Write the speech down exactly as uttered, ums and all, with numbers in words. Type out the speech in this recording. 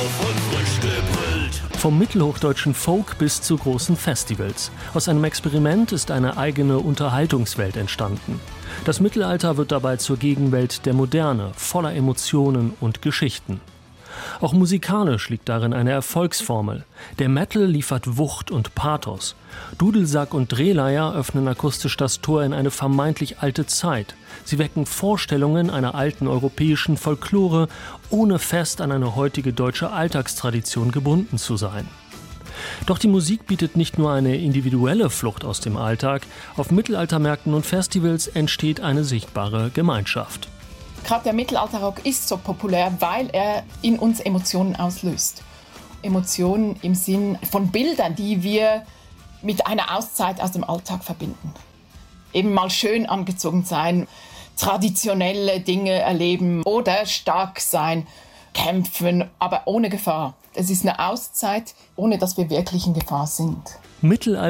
Vom mittelhochdeutschen Folk bis zu großen Festivals. Aus einem Experiment ist eine eigene Unterhaltungswelt entstanden. Das Mittelalter wird dabei zur Gegenwelt der Moderne, voller Emotionen und Geschichten. Auch musikalisch liegt darin eine Erfolgsformel. Der Metal liefert Wucht und Pathos. Dudelsack und Drehleier öffnen akustisch das Tor in eine vermeintlich alte Zeit. Sie wecken Vorstellungen einer alten europäischen Folklore, ohne fest an eine heutige deutsche Alltagstradition gebunden zu sein. Doch die Musik bietet nicht nur eine individuelle Flucht aus dem Alltag, auf Mittelaltermärkten und Festivals entsteht eine sichtbare Gemeinschaft. Gerade der Mittelalterrock ist so populär, weil er in uns Emotionen auslöst. Emotionen im Sinn von Bildern, die wir mit einer Auszeit aus dem Alltag verbinden. Eben mal schön angezogen sein, traditionelle Dinge erleben oder stark sein, kämpfen, aber ohne Gefahr. Es ist eine Auszeit, ohne dass wir wirklich in Gefahr sind. Mittelalter